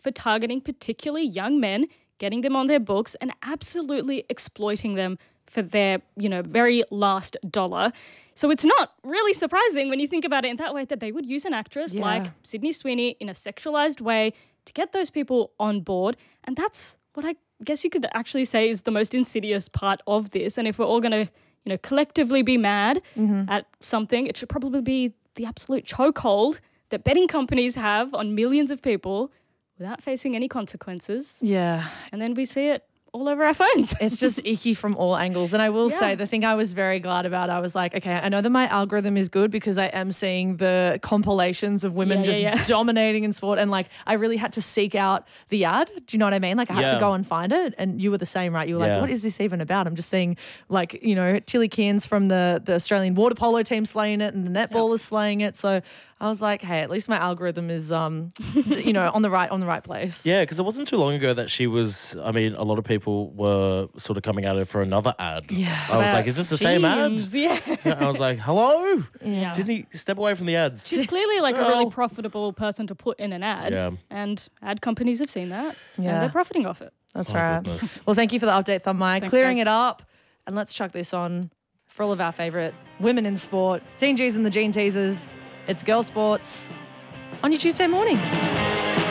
for targeting particularly young men, getting them on their books and absolutely exploiting them for their, very last dollar. So it's not really surprising when you think about it in that way that they would use an actress like Sydney Sweeney in a sexualized way to get those people on board. And that's what I guess you could actually say is the most insidious part of this. And if we're all going to, collectively be mad at something, it should probably be the absolute chokehold that betting companies have on millions of people without facing any consequences. Yeah. And then we see it all over our phones. It's just icky from all angles. And I will say the thing I was very glad about, I was like, okay, I know that my algorithm is good because I am seeing the compilations of women dominating in sport. And like, I really had to seek out the ad. Do you know what I mean? Like I had to go and find it. And you were the same, right? You were like, what is this even about? I'm just seeing like, Tilly Cairns from the Australian water polo team slaying it and the netballers slaying it. So I was like, hey, at least my algorithm is, on the right place. Yeah, because it wasn't too long ago that she was, a lot of people were sort of coming at her for another ad. Yeah. I was like, is this the same ad? Yeah. I was like, hello? Yeah. Sydney, step away from the ads. She's clearly like a really profitable person to put in an ad. Yeah. And ad companies have seen that. Yeah. And they're profiting off it. That's Oh, right. goodness. Well, thank you for the update, Thumb Mike. Thanks, Clearing guys. it up. And let's chuck this on for all of our favourite women in sport. Teen G's and the Gene Teasers. It's Girl Sports on your Tuesday morning.